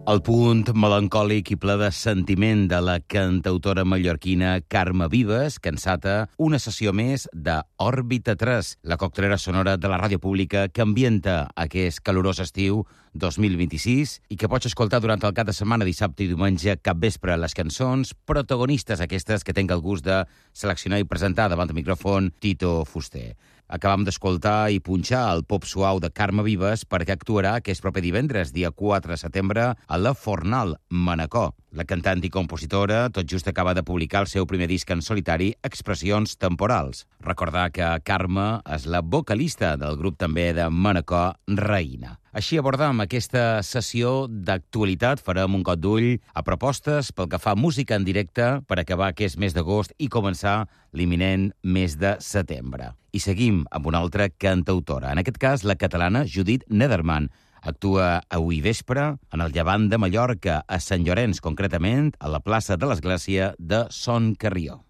El punt melancòlic i ple de sentiment de la cantautora mallorquina Carme Vives, que enceta una sessió més de Òrbita 3, la coctelera sonora de la ràdio pública que ambienta aquest calorós estiu 2026 i que pots escoltar durant el cap de setmana, dissabte i diumenge, capvespre, les cançons protagonistes aquestes que tenc el gust de seleccionar i presentar davant del micròfon Tito Fuster. Acabam d'escoltar i punxar el pop suau de Carme Vives perquè actuarà aquest proper divendres, dia 4 de setembre, a la Fornal, Manacor. La cantant i compositora tot just acaba de publicar el seu primer disc en solitari, Expressions Temporals. Recordar que Carme és la vocalista del grup també de Manacor, Reina. Així abordam aquesta sessió d'actualitat, farem un cop d'ull a propostes pel que fa a música en directe per acabar aquest mes d'agost i començar l'imminent mes de setembre. I seguim amb una altra cantautora, en aquest cas la catalana Judit Nederman. Actua avui vespre en el Llevant de Mallorca, a Sant Llorenç, concretament a la plaça de l'Església de Son Carrió.